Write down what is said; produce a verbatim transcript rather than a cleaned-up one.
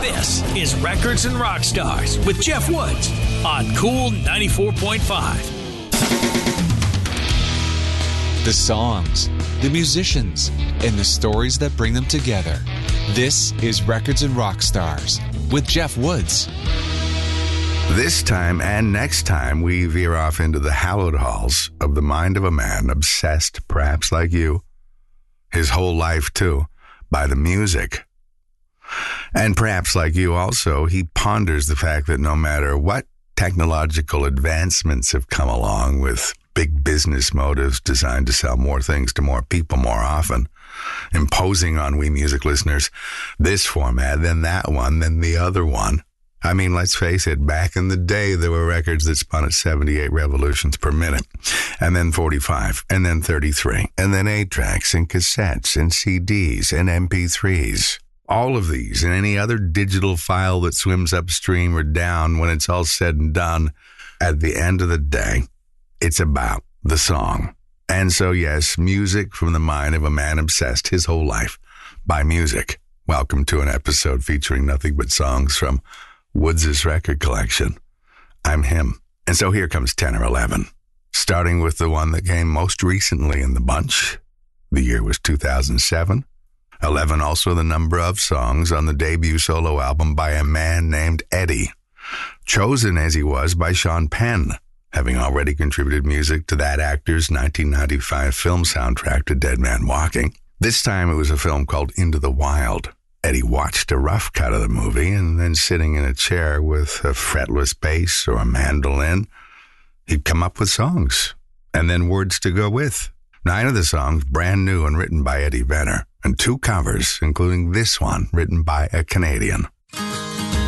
This is Records and Rock Stars with Jeff Woods on Cool ninety-four point five. The songs, the musicians, and the stories that bring them together. This is Records and Rock Stars with Jeff Woods. This time and next time, we veer off into the hallowed halls of the mind of a man obsessed, perhaps like you, his whole life too, by the music. And perhaps like you also, he ponders the fact that no matter what technological advancements have come along with big business motives designed to sell more things to more people more often, imposing on we music listeners this format, then that one, then the other one. I mean, let's face it, back in the day, there were records that spun at seventy-eight revolutions per minute, and then forty-five, and then thirty-three, and then eight tracks, and cassettes, and C Ds, and M P threes. All of these, and any other digital file that swims upstream or down when it's all said and done, at the end of the day, it's about the song. And so, yes, music from the mind of a man obsessed his whole life by music. Welcome to an episode featuring nothing but songs from Woods' record collection. I'm him. And so here comes ten or eleven, starting with the one that came most recently in the bunch. The year was two thousand seven. eleven also the number of songs on the debut solo album by a man named Eddie, chosen as he was by Sean Penn, having already contributed music to that actor's nineteen ninety-five film soundtrack to Dead Man Walking. This time it was a film called Into the Wild. Eddie watched a rough cut of the movie, and then sitting in a chair with a fretless bass or a mandolin, he'd come up with songs, and then words to go with. Nine of the songs brand new and written by Eddie Vedder, and two covers, including this one, written by a Canadian.